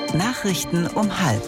Nachrichten um 12:30.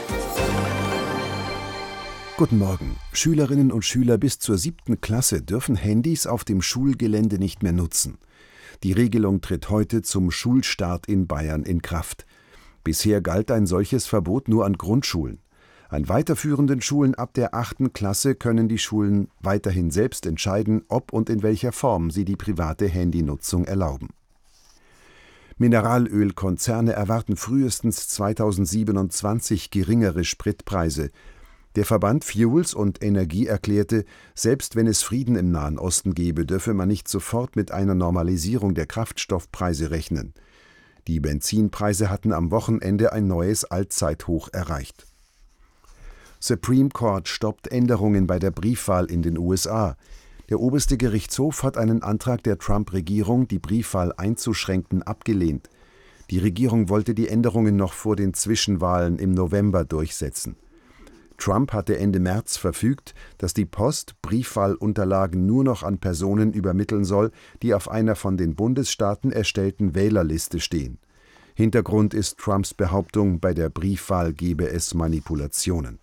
Guten Morgen. Schülerinnen und Schüler bis zur 7. Klasse dürfen Handys auf dem Schulgelände nicht mehr nutzen. Die Regelung tritt heute zum Schulstart in Bayern in Kraft. Bisher galt ein solches Verbot nur an Grundschulen. An weiterführenden Schulen ab der 8. Klasse können die Schulen weiterhin selbst entscheiden, ob und in welcher Form sie die private Handynutzung erlauben. Mineralölkonzerne erwarten frühestens 2027 geringere Spritpreise. Der Verband Fuels und Energie erklärte, selbst wenn es Frieden im Nahen Osten gebe, dürfe man nicht sofort mit einer Normalisierung der Kraftstoffpreise rechnen. Die Benzinpreise hatten am Wochenende ein neues Allzeithoch erreicht. Supreme Court stoppt Änderungen bei der Briefwahl in den USA. Der oberste Gerichtshof hat einen Antrag der Trump-Regierung, die Briefwahl einzuschränken, abgelehnt. Die Regierung wollte die Änderungen noch vor den Zwischenwahlen im November durchsetzen. Trump hatte Ende März verfügt, dass die Post Briefwahlunterlagen nur noch an Personen übermitteln soll, die auf einer von den Bundesstaaten erstellten Wählerliste stehen. Hintergrund ist Trumps Behauptung, bei der Briefwahl gebe es Manipulationen.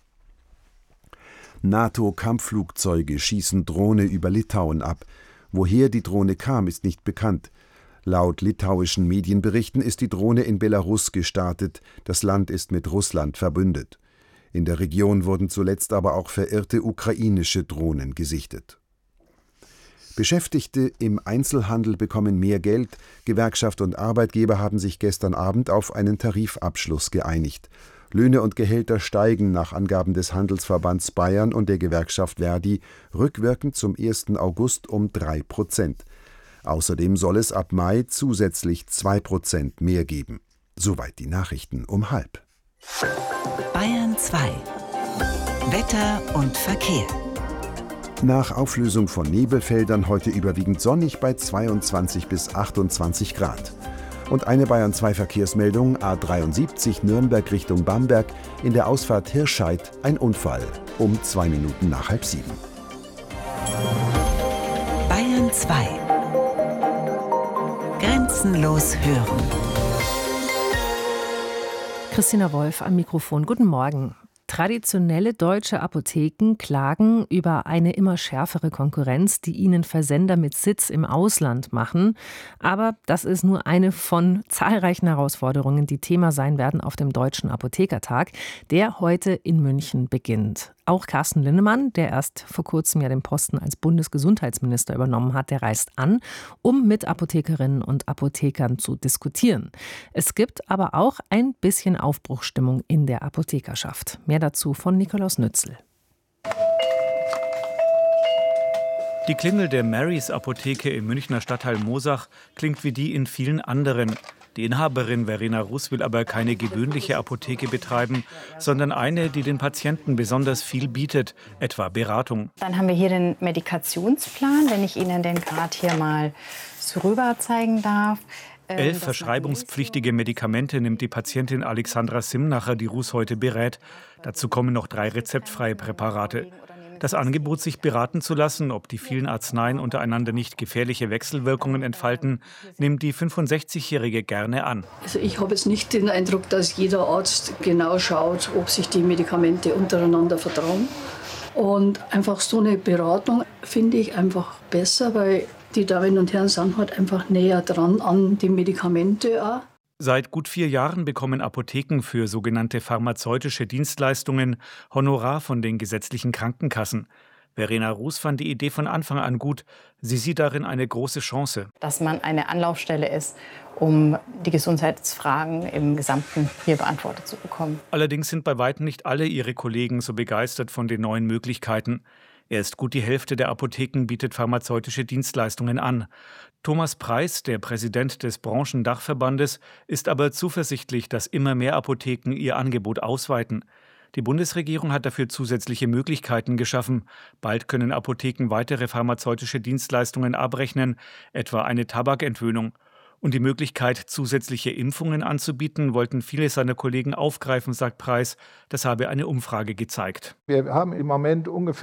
NATO-Kampfflugzeuge schießen Drohne über Litauen ab. Woher die Drohne kam, ist nicht bekannt. Laut litauischen Medienberichten ist die Drohne in Belarus gestartet. Das Land ist mit Russland verbündet. In der Region wurden zuletzt aber auch verirrte ukrainische Drohnen gesichtet. Beschäftigte im Einzelhandel bekommen mehr Geld. Gewerkschaft und Arbeitgeber haben sich gestern Abend auf einen Tarifabschluss geeinigt. Löhne und Gehälter steigen nach Angaben des Handelsverbands Bayern und der Gewerkschaft Verdi rückwirkend zum 1. August um 3%. Außerdem soll es ab Mai zusätzlich 2% mehr geben. Soweit die Nachrichten um 12:30. Bayern 2. Wetter und Verkehr. Nach Auflösung von Nebelfeldern heute überwiegend sonnig bei 22 bis 28 Grad. Und eine Bayern 2 Verkehrsmeldung, A73 Nürnberg Richtung Bamberg, in der Ausfahrt Hirscheid ein Unfall, um 2 Minuten nach 6:30. Bayern 2. Grenzenlos hören. Christina Wolf am Mikrofon. Guten Morgen. Traditionelle deutsche Apotheken klagen über eine immer schärfere Konkurrenz, die ihnen Versender mit Sitz im Ausland machen. Aber das ist nur eine von zahlreichen Herausforderungen, die Thema sein werden auf dem Deutschen Apothekertag, der heute in München beginnt. Auch Carsten Linnemann, der erst vor kurzem ja den Posten als Bundesgesundheitsminister übernommen hat, der reist an, um mit Apothekerinnen und Apothekern zu diskutieren. Es gibt aber auch ein bisschen Aufbruchsstimmung in der Apothekerschaft. Mehr dazu von Nikolaus Nützel. Die Klingel der Marys Apotheke im Münchner Stadtteil Moosach klingt wie die in vielen anderen. Die Inhaberin Verena Russ will aber keine gewöhnliche Apotheke betreiben, sondern eine, die den Patienten besonders viel bietet, etwa Beratung. Dann haben wir hier den Medikationsplan, wenn ich Ihnen den gerade hier mal so rüber zeigen darf. 11 verschreibungspflichtige Medikamente nimmt die Patientin Alexandra Simnacher, die Russ heute berät. Dazu kommen noch 3 rezeptfreie Präparate. Das Angebot, sich beraten zu lassen, ob die vielen Arzneien untereinander nicht gefährliche Wechselwirkungen entfalten, nimmt die 65-Jährige gerne an. Also ich habe jetzt nicht den Eindruck, dass jeder Arzt genau schaut, ob sich die Medikamente untereinander vertragen. Und einfach so eine Beratung finde ich einfach besser, weil die Damen und Herren sind halt einfach näher dran an die Medikamente auch. Seit gut 4 Jahren bekommen Apotheken für sogenannte pharmazeutische Dienstleistungen Honorar von den gesetzlichen Krankenkassen. Verena Russ fand die Idee von Anfang an gut. Sie sieht darin eine große Chance. Dass man eine Anlaufstelle ist, um die Gesundheitsfragen im Gesamten hier beantwortet zu bekommen. Allerdings sind bei weitem nicht alle ihre Kollegen so begeistert von den neuen Möglichkeiten. Erst gut die Hälfte der Apotheken bietet pharmazeutische Dienstleistungen an. Thomas Preis, der Präsident des Branchendachverbandes, ist aber zuversichtlich, dass immer mehr Apotheken ihr Angebot ausweiten. Die Bundesregierung hat dafür zusätzliche Möglichkeiten geschaffen. Bald können Apotheken weitere pharmazeutische Dienstleistungen abrechnen, etwa eine Tabakentwöhnung. Und die Möglichkeit, zusätzliche Impfungen anzubieten, wollten viele seiner Kollegen aufgreifen, sagt Preis. Das habe eine Umfrage gezeigt. Wir haben im Moment ungefähr